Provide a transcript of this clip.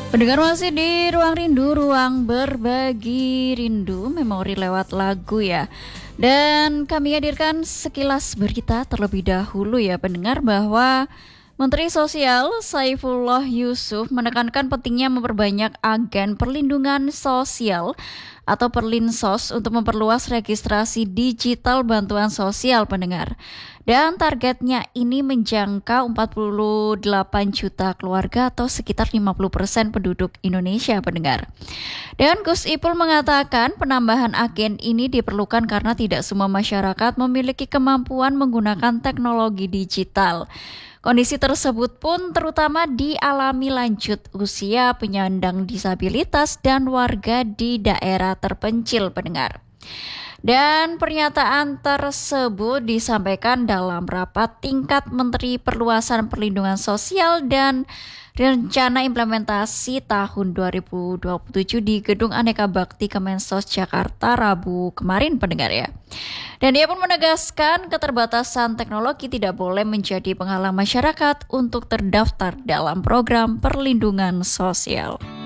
Pendengar masih di Ruang Rindu, ruang berbagi rindu, memori lewat lagu ya. Dan kami hadirkan sekilas berita terlebih dahulu ya pendengar, bahwa Menteri Sosial Saifullah Yusuf menekankan pentingnya memperbanyak agen perlindungan sosial atau Perlinsos untuk memperluas registrasi digital bantuan sosial pendengar. Dan targetnya ini menjangkau 48 juta keluarga atau sekitar 50% penduduk Indonesia pendengar. Dan Gus Ipul mengatakan penambahan agen ini diperlukan karena tidak semua masyarakat memiliki kemampuan menggunakan teknologi digital. Kondisi tersebut pun terutama dialami lanjut usia, penyandang disabilitas, dan warga di daerah terpencil pendengar. Dan pernyataan tersebut disampaikan dalam rapat tingkat Menteri Perluasan Perlindungan Sosial dan Rencana Implementasi tahun 2027 di Gedung Aneka Bakti Kemensos Jakarta Rabu kemarin pendengar ya. Dan dia pun menegaskan keterbatasan teknologi tidak boleh menjadi penghalang masyarakat untuk terdaftar dalam program perlindungan sosial.